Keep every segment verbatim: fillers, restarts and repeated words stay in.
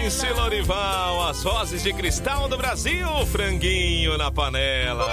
Lourenço e Lorival, as vozes de cristal do Brasil, franguinho na panela.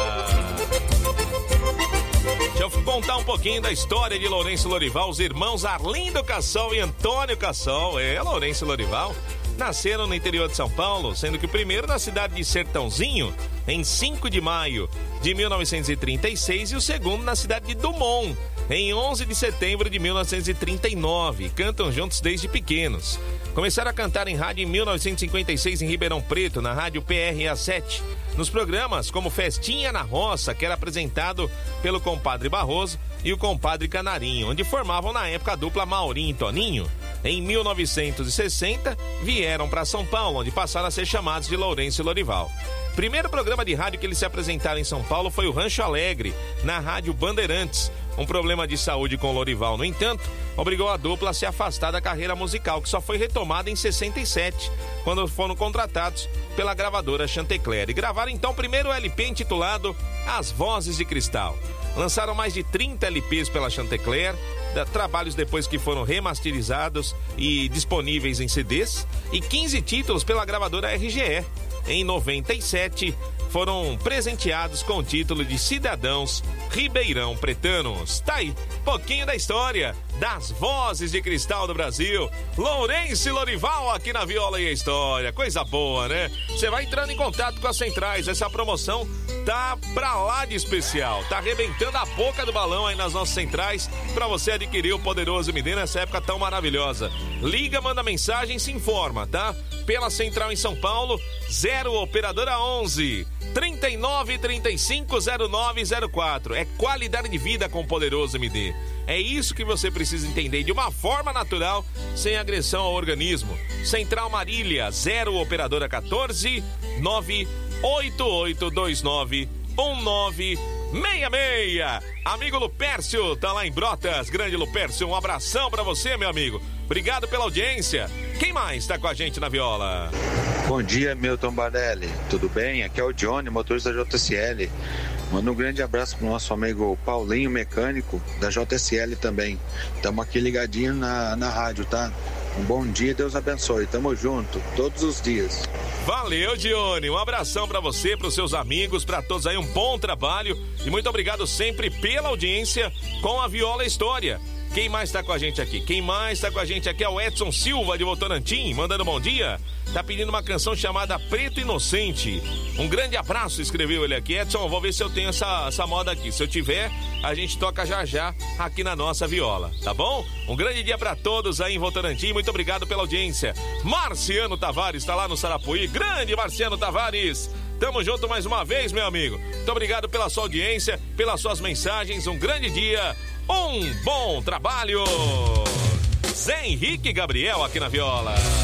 Deixa eu contar um pouquinho da história de Lourenço e Lorival, os irmãos Arlindo Cassol e Antônio Cassol. É, Lourenço e Lorival nasceram no interior de São Paulo, sendo que o primeiro na cidade de Sertãozinho, em cinco de maio de mil novecentos e trinta e seis, e o segundo na cidade de Dumont, em onze de setembro de mil novecentos e trinta e nove. Cantam juntos desde pequenos. Começaram a cantar em rádio em mil novecentos e cinquenta e seis em Ribeirão Preto, na rádio P R A sete, nos programas como Festinha na Roça, que era apresentado pelo compadre Barroso e o compadre Canarinho, onde formavam na época a dupla Maurinho e Toninho. Em mil novecentos e sessenta, vieram para São Paulo, onde passaram a ser chamados de Lourenço e Lorival. Primeiro programa de rádio que eles se apresentaram em São Paulo foi o Rancho Alegre, na rádio Bandeirantes. Um problema de saúde com Lorival, no entanto, obrigou a dupla a se afastar da carreira musical, que só foi retomada em sessenta e sete, quando foram contratados pela gravadora Chantecler. E gravaram então o primeiro L P intitulado As Vozes de Cristal. Lançaram mais de trinta L Ps pela Chantecler, trabalhos depois que foram remasterizados e disponíveis em C Ds, e quinze títulos pela gravadora R G E. Em noventa e sete, foram presenteados com o título de Cidadãos Ribeirão Pretanos. Tá aí, pouquinho da história das vozes de cristal do Brasil. Lourenço e Lorival aqui na Viola e a História. Coisa boa, né? Você vai entrando em contato com as centrais. Essa promoção tá pra lá de especial. Tá arrebentando a boca do balão aí nas nossas centrais pra você adquirir o poderoso M D nessa época tão maravilhosa. Liga, manda mensagem e se informa, tá? Pela central em São Paulo, zero operadora onze, trinta e nove, trinta e cinco, zero nove zero quatro. É qualidade de vida com o poderoso M D. É isso que você precisa entender de uma forma natural, sem agressão ao organismo. Central Marília, zero operadora quatorze, nove oito oito dois nove um nove seis seis. Amigo Lupércio, tá lá em Brotas. Grande Lupércio, um abração pra você, meu amigo. Obrigado pela audiência. Quem mais tá com a gente na Viola? Bom dia, Milton Barelli. Tudo bem? Aqui é o Johnny, motorista da J S L. Manda um grande abraço pro nosso amigo Paulinho, mecânico da J S L também. Estamos aqui ligadinho na, na rádio, tá? Um bom dia, Deus abençoe. Tamo junto, todos os dias. Valeu, Dione. Um abração pra você, pros seus amigos, pra todos aí, um bom trabalho. E muito obrigado sempre pela audiência com a Viola História. Quem mais tá com a gente aqui? Quem mais tá com a gente aqui é o Edson Silva de Votorantim, mandando bom dia. Tá pedindo uma canção chamada Preto Inocente. Um grande abraço, escreveu ele aqui. Edson, vou ver se eu tenho essa, essa moda aqui. Se eu tiver, a gente toca já já aqui na nossa Viola, tá bom? Um grande dia pra todos aí em Votorantim. Muito obrigado pela audiência. Marciano Tavares tá lá no Sarapuí. Grande Marciano Tavares. Tamo junto mais uma vez, meu amigo. Muito obrigado pela sua audiência, pelas suas mensagens. Um grande dia. Um bom trabalho. Zé Henrique Gabriel aqui na Viola.